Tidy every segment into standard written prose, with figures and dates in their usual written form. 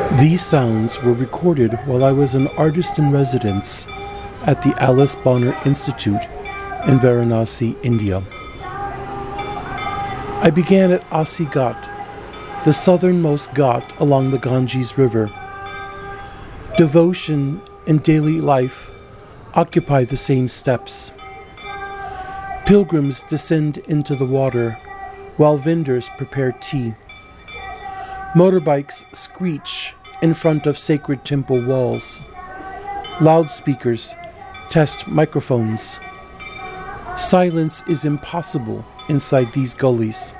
These sounds were recorded while I was an artist in residence at the Alice Bonner Institute in Varanasi, India. I began at Asi Ghat, the southernmost ghat along the Ganges River. Devotion and daily life occupy the same steps. Pilgrims descend into the water while vendors prepare tea. Motorbikes screech in front of sacred temple walls. Loudspeakers test microphones. Silence is impossible inside these gullies.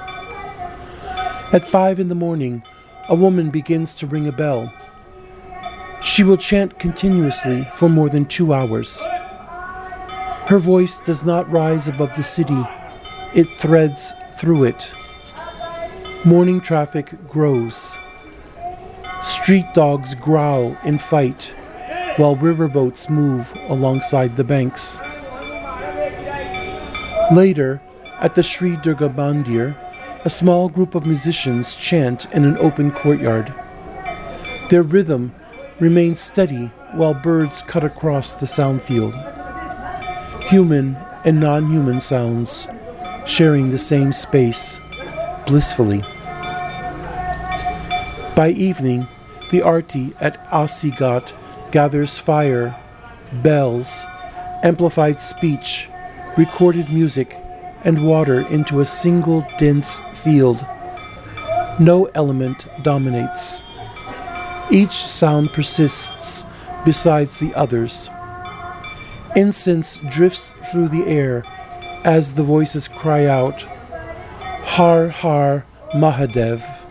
At 5 a.m, a woman begins to ring a bell. She will chant continuously for more than 2 hours. Her voice does not rise above the city. It threads through it. Morning traffic grows. Street dogs growl and fight, while riverboats move alongside the banks. Later, at the Sri Durga Mandir, a small group of musicians chant in an open courtyard. Their rhythm remains steady while birds cut across the sound field. Human and non-human sounds sharing the same space, blissfully. By evening, the Arti at Asi Ghat gathers fire, bells, amplified speech, recorded music, and water into a single dense field. No element dominates. Each sound persists besides the others. Incense drifts through the air as the voices cry out, Har Har Mahadev.